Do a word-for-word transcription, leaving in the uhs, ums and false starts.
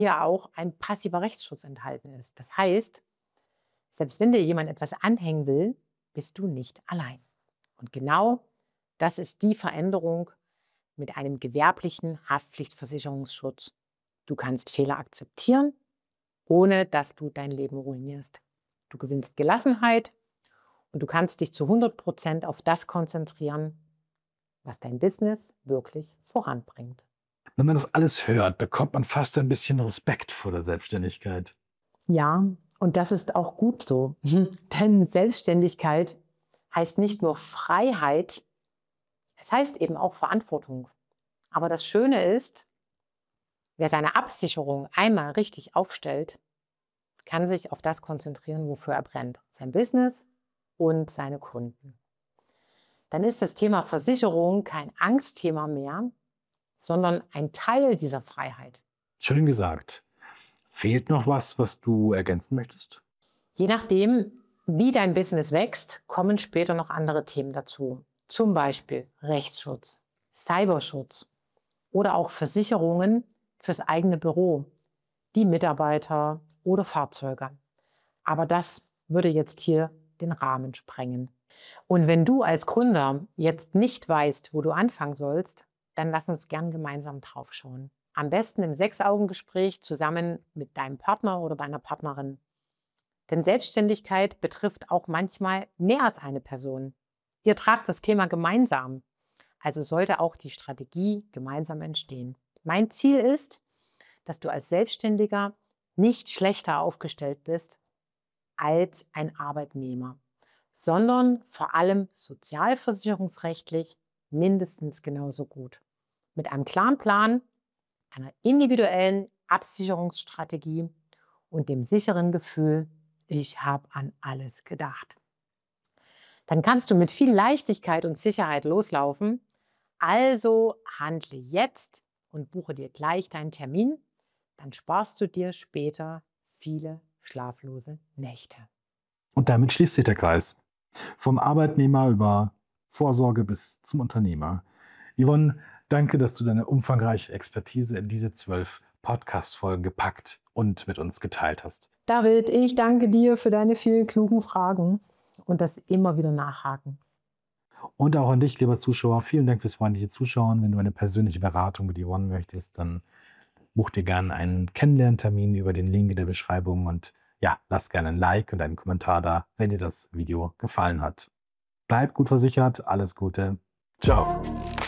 hier auch ein passiver Rechtsschutz enthalten ist. Das heißt, selbst wenn dir jemand etwas anhängen will, bist du nicht allein. Und genau das ist die Veränderung mit einem gewerblichen Haftpflichtversicherungsschutz. Du kannst Fehler akzeptieren, ohne dass du dein Leben ruinierst. Du gewinnst Gelassenheit und du kannst dich zu hundert Prozent auf das konzentrieren, was dein Business wirklich voranbringt. Wenn man das alles hört, bekommt man fast ein bisschen Respekt vor der Selbstständigkeit. Ja, und das ist auch gut so. Denn Selbstständigkeit heißt nicht nur Freiheit, es heißt eben auch Verantwortung. Aber das Schöne ist, wer seine Absicherung einmal richtig aufstellt, kann sich auf das konzentrieren, wofür er brennt. Sein Business und seine Kunden. Dann ist das Thema Versicherung kein Angstthema mehr, sondern ein Teil dieser Freiheit. Schön gesagt. Fehlt noch was, was du ergänzen möchtest? Je nachdem, wie dein Business wächst, kommen später noch andere Themen dazu. Zum Beispiel Rechtsschutz, Cyberschutz oder auch Versicherungen fürs eigene Büro, die Mitarbeiter oder Fahrzeuge. Aber das würde jetzt hier den Rahmen sprengen. Und wenn du als Gründer jetzt nicht weißt, wo du anfangen sollst, dann lass uns gern gemeinsam draufschauen. Am besten im Sechs-Augen-Gespräch zusammen mit deinem Partner oder deiner Partnerin. Denn Selbstständigkeit betrifft auch manchmal mehr als eine Person. Ihr tragt das Thema gemeinsam. Also sollte auch die Strategie gemeinsam entstehen. Mein Ziel ist, dass du als Selbstständiger nicht schlechter aufgestellt bist als ein Arbeitnehmer, sondern vor allem sozialversicherungsrechtlich mindestens genauso gut. Mit einem klaren Plan, einer individuellen Absicherungsstrategie und dem sicheren Gefühl, ich habe an alles gedacht. Dann kannst du mit viel Leichtigkeit und Sicherheit loslaufen. Also handle jetzt und buche dir gleich deinen Termin. Dann sparst du dir später viele schlaflose Nächte. Und damit schließt sich der Kreis. Vom Arbeitnehmer über Vorsorge bis zum Unternehmer. Yvonne, danke, dass du deine umfangreiche Expertise in diese zwölf Podcast-Folgen gepackt und mit uns geteilt hast. David, ich danke dir für deine vielen klugen Fragen und das immer wieder Nachhaken. Und auch an dich, lieber Zuschauer, vielen Dank fürs freundliche Zuschauen. Wenn du eine persönliche Beratung mit Yvonne möchtest, dann buch dir gerne einen Kennenlerntermin über den Link in der Beschreibung und ja, lass gerne ein Like und einen Kommentar da, wenn dir das Video gefallen hat. Bleib gut versichert, alles Gute. Ciao.